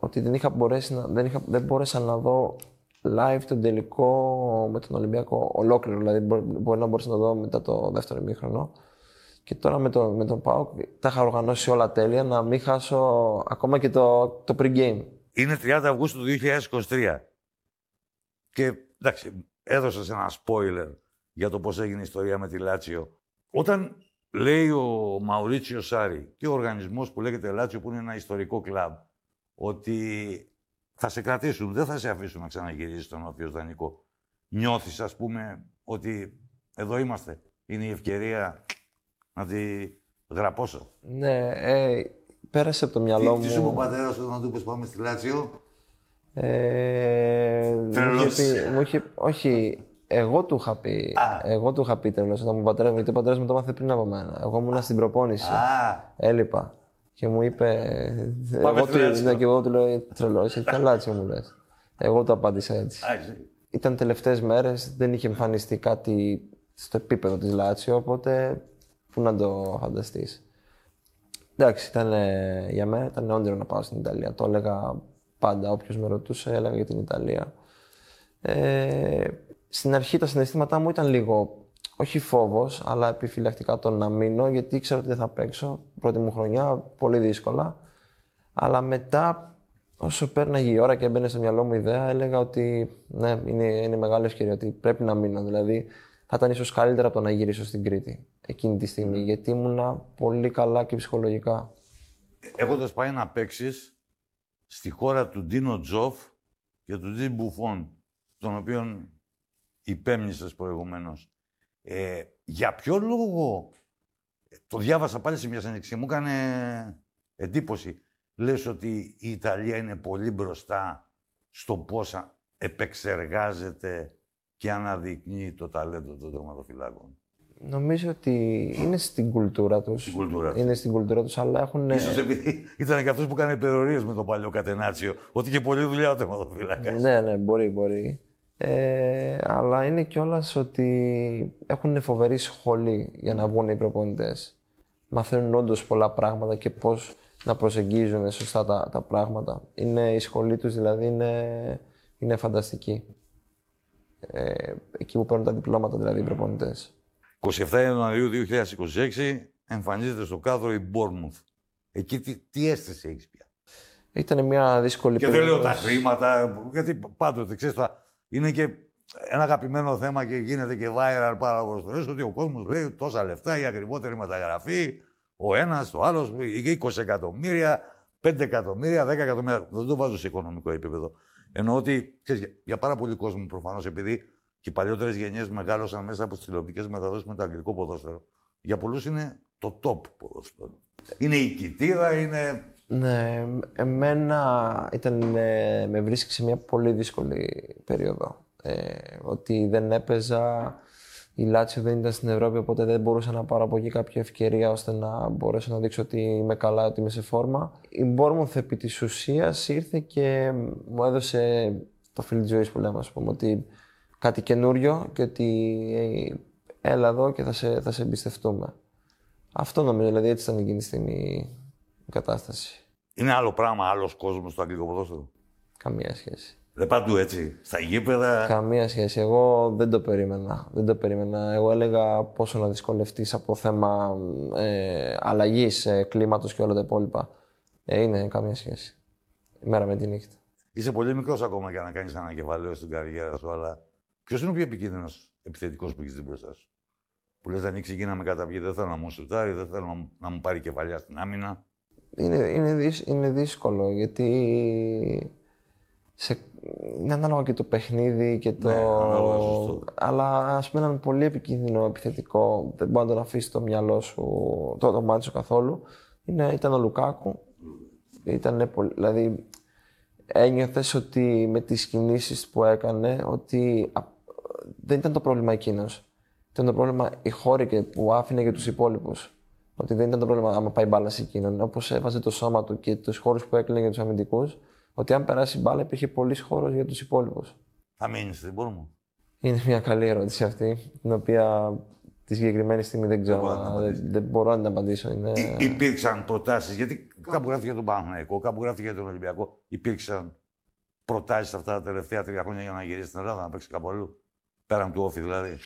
ότι δεν μπόρεσα να δω live τον τελικό με τον Ολυμπιακό ολόκληρο. Δηλαδή, μπορεί να μπορούσα να το δω μετά το δεύτερο ημίχρονο. Και τώρα με τον ΠΑΟΚ τα είχα οργανώσει όλα τέλεια, να μην χάσω ακόμα και το pre-game. Είναι 30 Αυγούστου του 2023. Και εντάξει, έδωσες ένα spoiler για το πώς έγινε η ιστορία με τη Λάτσιο. Όταν λέει ο Μαουρίτσιο Σάρι και ο οργανισμός που λέγεται Λάτσιο, που είναι ένα ιστορικό κλαμπ, ότι θα σε κρατήσουν, δεν θα σε αφήσουν να ξαναγυρίσεις στον όποιο δανεικό. Νιώθεις, ας πούμε, ότι εδώ είμαστε. Είναι η ευκαιρία να τη γραπώσω. Ναι, πέρασε από το μυαλό μου. Τι σου είπε ο πατέρας όταν του είπες πάμε στη Λάτσιο? Όχι, εγώ του είχα πει. Εγώ του είχα πει τρελός. Γιατί ο πατέρας μου το μάθε πριν από μένα. Εγώ ήμουν στην προπόνηση. Έλειπα. Και μου είπε. Και εγώ του λέω τρελός. Γιατί Λάτσιο μου λες. Εγώ το απάντησα έτσι. Ήταν τελευταίες μέρες, δεν είχε εμφανιστεί κάτι στο επίπεδο της Λάτσιο, οπότε πού να το φανταστείς. Εντάξει, για μένα ήταν όνειρο να πάω στην Ιταλία. Το έλεγα πάντα, όποιος με ρωτούσε, έλεγα για την Ιταλία. Στην αρχή τα συναισθήματά μου ήταν λίγο, όχι φόβος, αλλά επιφυλακτικά το να μείνω, γιατί ήξερα ότι δεν θα παίξω. Πρώτη μου χρονιά, πολύ δύσκολα. Αλλά μετά, όσο πέρναγε η ώρα και έμπαινε στο μυαλό μου η ιδέα, έλεγα ότι ναι, είναι μεγάλη ευκαιρία, ότι πρέπει να μείνω. Δηλαδή, θα ήταν ίσως καλύτερα από το να γυρίσω στην Κρήτη εκείνη τη στιγμή, γιατί ήμουνα πολύ καλά και ψυχολογικά. Έχοντας πάει να παίξεις στη χώρα του Ντίνο Τζοφ και του Τζι Μπουφόν, τον οποίον υπέμνησες προηγουμένως, για ποιο λόγο, το διάβασα πάλι σε μια συνέντευξη, μου έκανε εντύπωση. Λες ότι η Ιταλία είναι πολύ μπροστά στο πώς επεξεργάζεται και αναδεικνύει το ταλέντο των τερματοφυλάκων. Νομίζω ότι είναι στην κουλτούρα τους. Είναι στην κουλτούρα τους, αλλά έχουν. Ίσως επειδή ήταν και αυτός που έκανε υπερορίες με τον παλιό Κατενάτσιο, ότι είχε πολλή δουλειά ο τερματοφυλάκας. Ναι, μπορεί. Αλλά είναι κιόλας ότι έχουν φοβερή σχολή για να βγουν οι προπονητές. Μαθαίνουν όντως πολλά πράγματα και πώς να προσεγγίζουν σωστά τα πράγματα. Η σχολή τους δηλαδή είναι φανταστική. Εκεί που παίρνουν τα διπλώματα δηλαδή οι προπονητές. 27 Ιανουαρίου 2026 εμφανίζεται στο κάδρο η Bournemouth. Εκεί τι αίσθηση έχεις πια? Ήταν μια δύσκολη περίοδος. Και δεν λέω τα χρήματα, γιατί πάντοτε ξέρεις, είναι και ένα αγαπημένο θέμα και γίνεται και viral πάρα πολλές φορές, ότι ο κόσμος λέει τόσα λεφτά, η ακριβότερη μεταγραφή, ο ένας, ο άλλος, 20 εκατομμύρια, 5 εκατομμύρια, 10 εκατομμύρια. Δεν το βάζω σε οικονομικό επίπεδο. Εννοώ ότι, ξέρεις, για πάρα πολύ κόσμο προφανώς, επειδή και οι παλιότερες γενιές μεγάλωσαν μέσα από τις τηλεοπτικές μεταδόσεις με το αγγλικό ποδόσφαιρο, για πολλούς είναι το top ποδόσφαιρο. Είναι η κοιτίδα, είναι. Ναι, εμένα με βρίσκει σε μια πολύ δύσκολη περίοδο. Ότι δεν έπαιζα, η Λάτσιο δεν ήταν στην Ευρώπη, οπότε δεν μπορούσα να πάρω από εκεί κάποια ευκαιρία ώστε να μπορέσω να δείξω ότι είμαι καλά, ότι είμαι σε φόρμα. Η Bournemouth επί της ουσίας ήρθε και μου έδωσε το φίλι της ζωής που λέμε, ας πούμε, ότι κάτι καινούριο και ότι έλα εδώ και θα σε εμπιστευτούμε. Αυτό νομίζω, δηλαδή έτσι ήταν εκείνη τη στιγμή η κατάσταση. Είναι άλλο πράγμα, άλλος κόσμος στο αγγλικό ποδόσφαιρο? Καμία σχέση. Δεν παντού έτσι, στα γήπεδα. Καμία σχέση. Εγώ δεν το περίμενα. Εγώ έλεγα πόσο να δυσκολευτείς από θέμα αλλαγής κλίματος και όλα τα υπόλοιπα. Είναι καμία σχέση. Η μέρα με τη νύχτα. Είσαι πολύ μικρός ακόμα για να κάνεις ανακεφαλαίο στην καριέρα σου, αλλά ποιος είναι ο πιο επικίνδυνος επιθετικός που έχεις δει μπροστά σου? Που λες, ανοίξει εκεί να με καταπιεί, δεν θέλω να μου σουτάρει, δεν θέλω να μου πάρει κεφαλιά στην άμυνα. Είναι δύσκολο, γιατί είναι ανάλογα και το παιχνίδι και το. Ναι, αλλά ας πούμε έναν πολύ επικίνδυνο επιθετικό, δεν μπορεί να τον αφήσει το μυαλό σου, το μάτι σου καθόλου. Ήταν ο Λουκάκου. Δηλαδή, ένιωθες ότι με τις κινήσεις που έκανε, ότι δεν ήταν το πρόβλημα εκείνος. Ήταν το πρόβλημα οι χώροι που άφηνε για τους υπόλοιπους. Ότι δεν ήταν το πρόβλημα άμα πάει μπάλα σε εκείνον. Όπως έβαζε το σώμα του και τους χώρους που έκλεινε για τους αμυντικούς, ότι αν περάσει μπάλα υπήρχε πολύς χώρος για τους υπόλοιπους. Θα μείνεις στην Bournemouth? Είναι μια καλή ερώτηση αυτή, την οποία Τη συγκεκριμένη στιγμή δεν ξέρω. μπορώ να την απαντήσω. Δεν μπορώ να την απαντήσω. Είναι... Υπήρξαν προτάσεις, γιατί κάπου γράφτηκε για τον Παναθηναϊκό, κάπου γράφτηκε για τον Ολυμπιακό. Υπήρξαν προτάσεις αυτά τα τελευταία 3 χρόνια για να γυρίσει στην Ελλάδα, να παίξει κάπου αλλού. Πέραν του όφη δηλαδή.